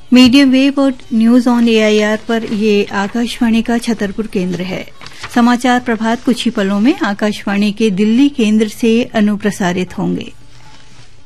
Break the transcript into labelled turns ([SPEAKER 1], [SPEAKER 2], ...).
[SPEAKER 1] Medium wave और news on AIR पर ये आकाशवाणी का छतरपुर केंद्र है। समाचार प्रभात कुछ ही पलों में आकाशवाणी के दिल्ली केंद्र से अनुप्रसारित होंगे।